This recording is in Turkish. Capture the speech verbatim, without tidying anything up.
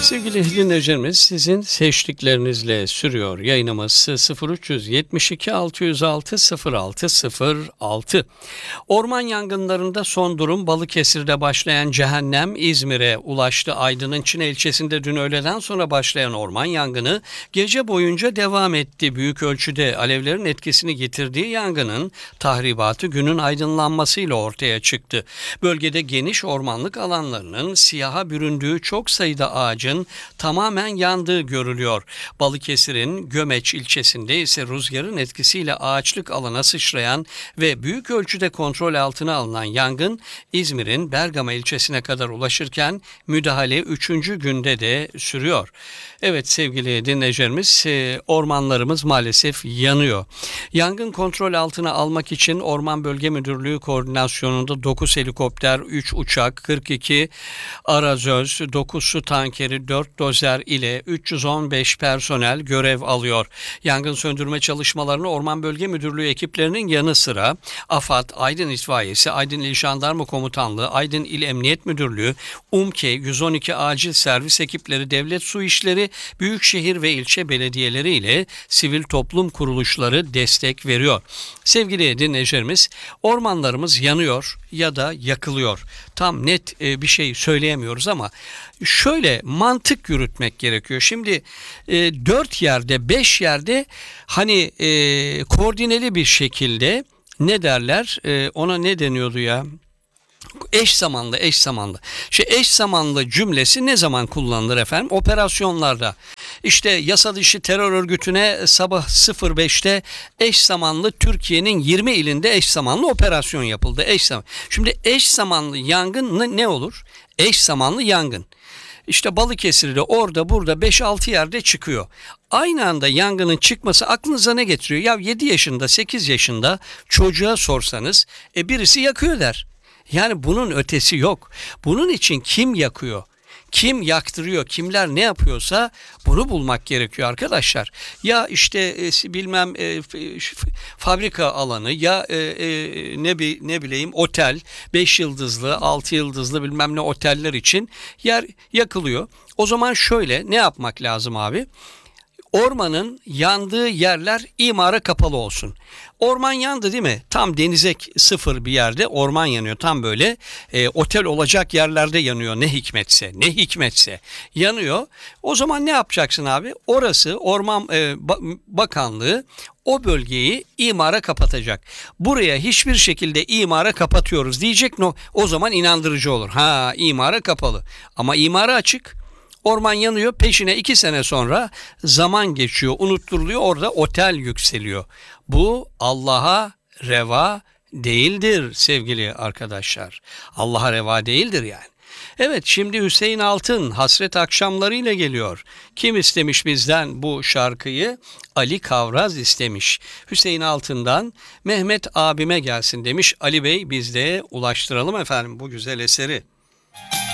Sevgili dinleyicilerimiz, sizin seçtiklerinizle sürüyor yayınımız. sıfır üç yetmiş iki altı yüz altı sıfır altı sıfır altı. Orman yangınlarında son durum: Balıkesir'de başlayan cehennem İzmir'e ulaştı. Aydın'ın Çine ilçesinde dün öğleden sonra başlayan orman yangını gece boyunca devam etti. Büyük ölçüde alevlerin etkisini getirdiği yangının tahribatı günün aydınlanmasıyla ortaya çıktı. Bölgede geniş ormanlık alanlarının siyaha büründüğü, çok sayıda ağacın tamamen yandığı görülüyor. Balıkesir'in Gömeç ilçesinde ise rüzgarın etkisiyle ağaçlık alana sıçrayan ve büyük ölçüde kontrol altına alınan yangın İzmir'in Bergama ilçesine kadar ulaşırken müdahale üçüncü günde de sürüyor. Evet sevgili dinleyicilerimiz, ormanlarımız maalesef yanıyor. Yangın kontrol altına almak için Orman Bölge Müdürlüğü koordinasyonunda dokuz helikopter, üç uçak, kırk iki arazöz, dokuz su tankeri, dört dozer ile üç yüz on beş personel görev alıyor. Yangın söndürme çalışmalarını Orman Bölge Müdürlüğü ekiplerinin yanı sıra AFAD, Aydın İtfaiyesi, Aydın İl Jandarma Komutanlığı, Aydın İl Emniyet Müdürlüğü, UMKE, yüz on iki acil servis ekipleri, devlet su işleri, büyükşehir ve ilçe belediyeleri ile sivil toplum kuruluşları destek veriyor. Sevgili dinleyicilerimiz, ormanlarımız yanıyor ya da yakılıyor. Tam net bir şey söyleyemiyoruz ama şöyle mantık yürütmek gerekiyor. Şimdi e, dört yerde, beş yerde hani e, koordineli bir şekilde, ne derler, e, ona ne deniyordu ya? Eş zamanlı, eş zamanlı. Şey, eş zamanlı cümlesi ne zaman kullanılır efendim? Operasyonlarda. İşte yasa dışı terör örgütüne sabah sıfır beşte eş zamanlı Türkiye'nin yirmi ilinde eş zamanlı operasyon yapıldı. Eş zamanlı. Şimdi eş zamanlı yangın ne, ne olur? Eş zamanlı yangın. İşte Balıkesir'de orada burada beş altı yerde çıkıyor. Aynı anda yangının çıkması aklınıza ne getiriyor? Ya yedi yaşında, sekiz yaşında çocuğa sorsanız e, birisi yakıyor der. Yani bunun ötesi yok. Bunun için kim yakıyor? Kim yaktırıyor, kimler ne yapıyorsa bunu bulmak gerekiyor arkadaşlar. Ya işte e, bilmem e, fabrika alanı, ya e, e, ne bi, ne bileyim otel, beş yıldızlı, altı yıldızlı bilmem ne oteller için yer yakılıyor. O zaman şöyle ne yapmak lazım abi? Ormanın yandığı yerler imara kapalı olsun. Orman yandı değil mi? Tam denize sıfır bir yerde orman yanıyor. Tam böyle e, otel olacak yerlerde yanıyor. Ne hikmetse, ne hikmetse yanıyor. O zaman ne yapacaksın abi? Orası Orman e, Bakanlığı o bölgeyi imara kapatacak. Buraya hiçbir şekilde imara kapatıyoruz diyecek. No, o zaman inandırıcı olur. Ha, imara kapalı. Ama imara açık. Orman yanıyor, peşine iki sene sonra zaman geçiyor, unutturuluyor, orada otel yükseliyor. Bu Allah'a reva değildir sevgili arkadaşlar. Allah'a reva değildir yani. Evet, şimdi Hüseyin Altın Hasret Akşamları ile geliyor. Kim istemiş bizden bu şarkıyı? Ali Kavraz istemiş. Hüseyin Altın'dan Mehmet abime gelsin demiş. Ali Bey, biz de ulaştıralım efendim bu güzel eseri.